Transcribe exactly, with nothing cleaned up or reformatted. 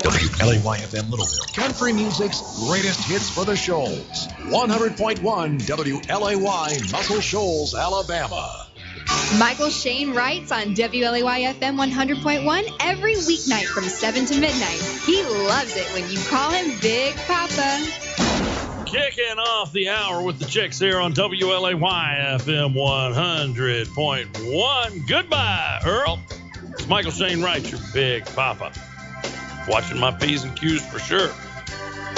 W L A Y F M Littleville, country music's greatest hits for the Shoals. one hundred point one W L A Y, Muscle Shoals, Alabama. Michael Shane writes on W L A Y F M one hundred point one every weeknight from seven to midnight. He loves it when you call him Big Papa. Kicking off the hour with the Chicks here on W L A Y F M one hundred point one. Goodbye, Earl. It's Michael Shane Wright, your Big Papa. Watching my P's and Q's for sure.